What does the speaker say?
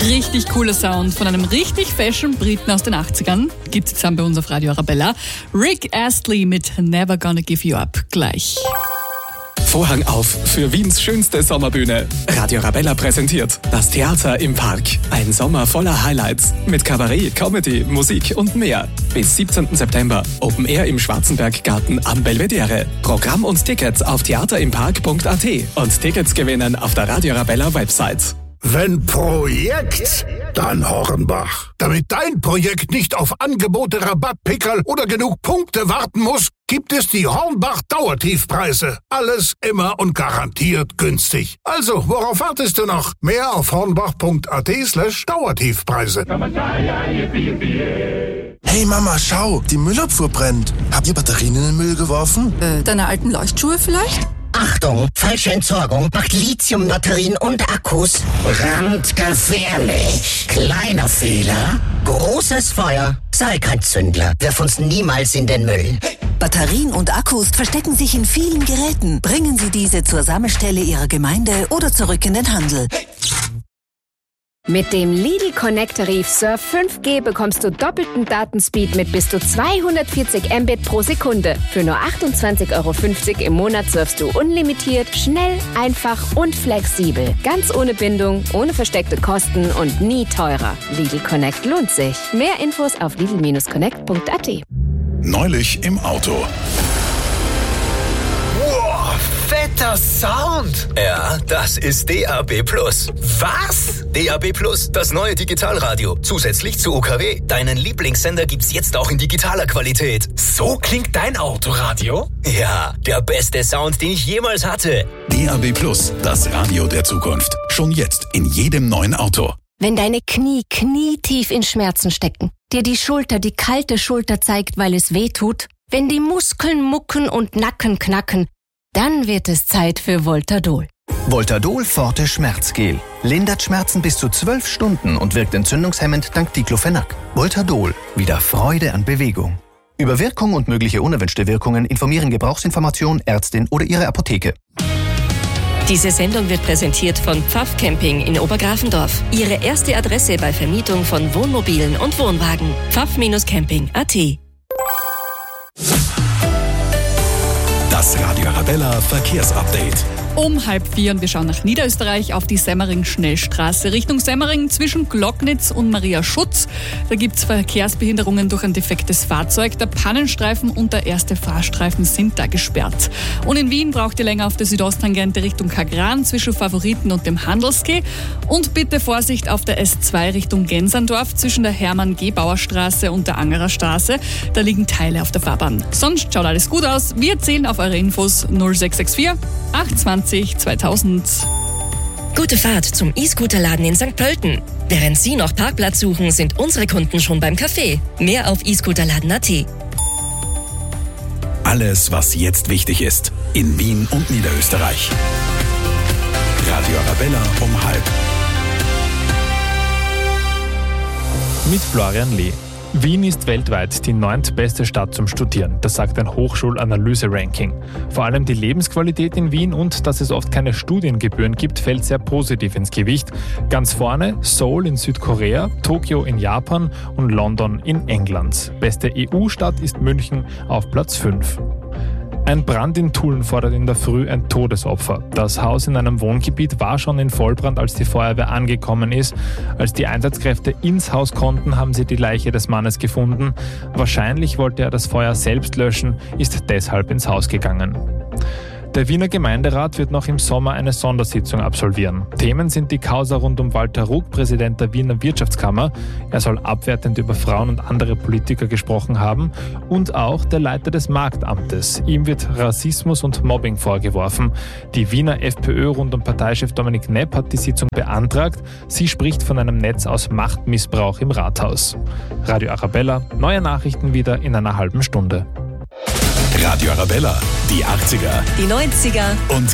Richtig cooler Sound von einem richtig fashion Briten aus den 80ern. Gibt's jetzt bei uns auf Radio Arabella. Rick Astley mit Never Gonna Give You Up. Gleich. Vorhang auf für Wiens schönste Sommerbühne. Radio Arabella präsentiert das Theater im Park. Ein Sommer voller Highlights mit Kabarett, Comedy, Musik und mehr. Bis 17. September Open Air im Schwarzenberggarten am Belvedere. Programm und Tickets auf theaterimpark.at und Tickets gewinnen auf der Radio Arabella Website. Wenn Projekt, dann Hornbach. Damit dein Projekt nicht auf Angebote, Rabattpickerl oder genug Punkte warten muss, gibt es die Hornbach Dauertiefpreise. Alles immer und garantiert günstig. Also, worauf wartest du noch? Mehr auf hornbach.at/Dauertiefpreise. Hey Mama, schau, die Müllabfuhr brennt. Habt ihr Batterien in den Müll geworfen? Deine alten Leuchtschuhe vielleicht? Achtung, falsche Entsorgung macht Lithiumbatterien und Akkus brandgefährlich. Kleiner Fehler, großes Feuer. Sei kein Zündler, wirf uns niemals in den Müll. Batterien und Akkus verstecken sich in vielen Geräten. Bringen Sie diese zur Sammelstelle Ihrer Gemeinde oder zurück in den Handel. Mit dem Lidl Connect Tarif Surf 5G bekommst du doppelten Datenspeed mit bis zu 240 Mbit pro Sekunde. Für nur 28,50 € im Monat surfst du unlimitiert, schnell, einfach und flexibel. Ganz ohne Bindung, ohne versteckte Kosten und nie teurer. Lidl Connect lohnt sich. Mehr Infos auf lidl-connect.at. Neulich im Auto. Fetter Sound! Ja, das ist DAB+. Was? DAB+, das neue Digitalradio. Zusätzlich zu UKW. Deinen Lieblingssender gibt's jetzt auch in digitaler Qualität. So klingt dein Autoradio? Ja, der beste Sound, den ich jemals hatte. DAB+, das Radio der Zukunft. Schon jetzt in jedem neuen Auto. Wenn deine Knie knietief in Schmerzen stecken, dir die Schulter die kalte Schulter zeigt, weil es weh tut, wenn die Muskeln mucken und Nacken knacken, dann wird es Zeit für Voltadol. Voltadol Forte Schmerzgel. Lindert Schmerzen bis zu 12 Stunden und wirkt entzündungshemmend dank Diclofenac. Voltadol. Wieder Freude an Bewegung. Über Wirkung und mögliche unerwünschte Wirkungen informieren Gebrauchsinformation, Ärztin oder Ihre Apotheke. Diese Sendung wird präsentiert von Pfaff Camping in Obergrafendorf. Ihre erste Adresse bei Vermietung von Wohnmobilen und Wohnwagen. pfaff-camping.at. Das Radio Arabella Verkehrsupdate. Um 3:30 und wir schauen nach Niederösterreich auf die Semmering-Schnellstraße Richtung Semmering zwischen Glocknitz und Maria Schutz. Da gibt es Verkehrsbehinderungen durch ein defektes Fahrzeug. Der Pannenstreifen und der erste Fahrstreifen sind da gesperrt. Und in Wien braucht ihr länger auf der Südosttangente Richtung Kagran zwischen Favoriten und dem Handelskeh. Und bitte Vorsicht auf der S2 Richtung Gensandorf zwischen der Hermann-Gebauer-Straße und der Angerer Straße. Da liegen Teile auf der Fahrbahn. Sonst schaut alles gut aus. Wir zählen auf eure Infos 0664 820 2000. Gute Fahrt zum E-Scooter-Laden in St. Pölten. Während Sie noch Parkplatz suchen, sind unsere Kunden schon beim Café. Mehr auf e-scooterladen.at. Alles, was jetzt wichtig ist. In Wien und Niederösterreich. Radio Arabella um 3:30. Mit Florian Lee. Wien ist weltweit die 9. beste Stadt zum Studieren. Das sagt ein Hochschulanalyse-Ranking. Vor allem die Lebensqualität in Wien und dass es oft keine Studiengebühren gibt, fällt sehr positiv ins Gewicht. Ganz vorne Seoul in Südkorea, Tokio in Japan und London in England. Beste EU-Stadt ist München auf Platz 5. Ein Brand in Tulln fordert in der Früh ein Todesopfer. Das Haus in einem Wohngebiet war schon in Vollbrand, als die Feuerwehr angekommen ist. Als die Einsatzkräfte ins Haus konnten, haben sie die Leiche des Mannes gefunden. Wahrscheinlich wollte er das Feuer selbst löschen, ist deshalb ins Haus gegangen. Der Wiener Gemeinderat wird noch im Sommer eine Sondersitzung absolvieren. Themen sind die Causa rund um Walter Ruck, Präsident der Wiener Wirtschaftskammer. Er soll abwertend über Frauen und andere Politiker gesprochen haben. Und auch der Leiter des Marktamtes. Ihm wird Rassismus und Mobbing vorgeworfen. Die Wiener FPÖ rund um Parteichef Dominik Nepp hat die Sitzung beantragt. Sie spricht von einem Netz aus Machtmissbrauch im Rathaus. Radio Arabella, neue Nachrichten wieder in einer halben Stunde. Radio Arabella, die 80er, die 90er und